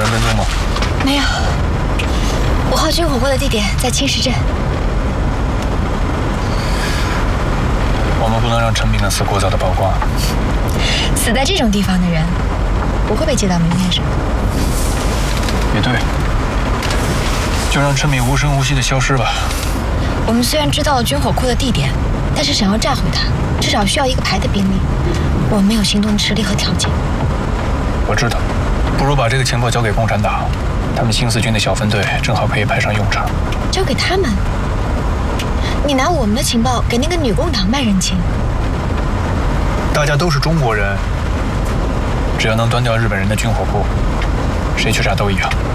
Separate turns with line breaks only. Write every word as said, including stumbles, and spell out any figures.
人跟踪吗？
没有。五号军火库的地点在青石镇。
我们不能让陈敏的死过早的曝光。
死在这种地方的人，不会被接到明面上。
也对，就让陈敏无声无息的消失吧。
我们虽然知道了军火库的地点，但是想要炸毁它，至少需要一个排的兵力。我们没有行动的实力和条件。
我知道，不如把这个情报交给共产党，他们新四军的小分队正好可以派上用场。
交给他们？你拿我们的情报给那个女共党卖人情？
大家都是中国人，只要能端掉日本人的军火库，谁去炸都一样。